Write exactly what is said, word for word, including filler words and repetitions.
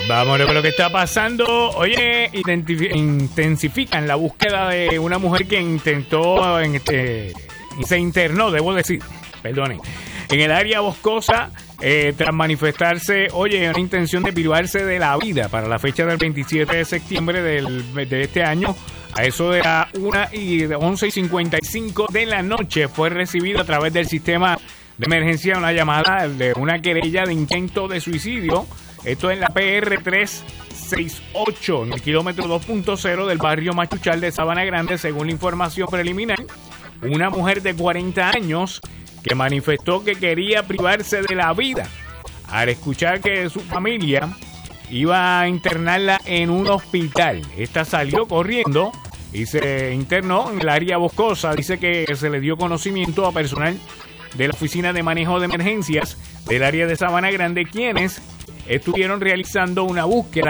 Vamos a ver lo que está pasando. Oye, identif- intensifican la búsqueda de una mujer que intentó, en este, se internó, debo decir, perdonen, en el área boscosa, eh, tras manifestarse, oye, una intención de privarse de la vida para la fecha del veintisiete de septiembre del, de este año. A eso de las una y once y cincuenta y cinco de la noche fue recibido a través del sistema de emergencia una llamada de una querella de intento de suicidio. Esto es en la P R trescientos sesenta y ocho, en el kilómetro dos punto cero del barrio Machuchal de Sabana Grande, según la información preliminar. Una mujer de cuarenta años que manifestó que quería privarse de la vida al escuchar que su familia iba a internarla en un hospital. Esta salió corriendo y se internó en el área boscosa. Dice que se le dio conocimiento a personal de la Oficina de Manejo de Emergencias del área de Sabana Grande, quienes estuvieron realizando una búsqueda